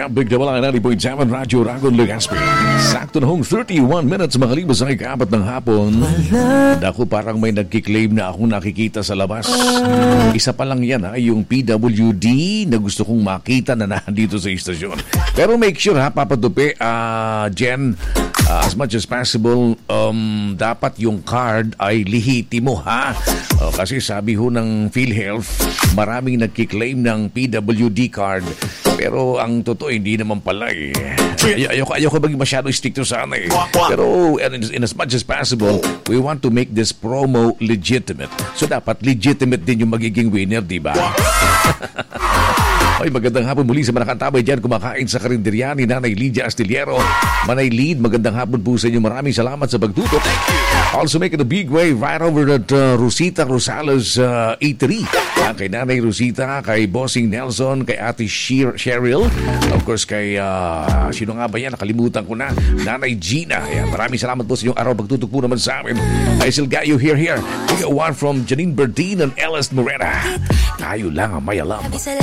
Big Double 90.7 Radyo Ragon Legazpi. Sakto na hong 31 minutes makalipas ang ika-4 ng hapon. Dako parang may nagkiklaim na ako nakikita sa labas. Isa pa lang yan yung PWD na gusto kong makita na nandito sa istasyon. Pero make sure Papatupi, Jen, as much as possible, dapat yung card ay lihitimo kasi sabi ho ng PhilHealth, maraming nagkiklaim ng PWD card. Pero ang totoo, hindi naman pala Ayoko maging masyado stricto sana Pero in as much as possible, we want to make this promo legitimate. So dapat legitimate din yung magiging winner, di ba? Ay, magandang hapon muli sa mga nakantabay dyan kumakain sa karinderya ni Nanay Lydia Astillero. Manay Lead, magandang hapon po sa inyo. Maraming salamat sa pagtutok. Also making a big wave right over at Rosita Rosales Eatery. Kay Nanay Rosita, kay Bossing Nelson, kay Ate Cheryl. Of course, kay sino nga ba yan? Nakalimutan ko na. Nanay Gina. Ayan, maraming salamat po sa inyong araw. Pagtutok po naman sa amin. I still got you here. We got one from Janine Berdin and Ellis Morena. Tayo lang ang may alam.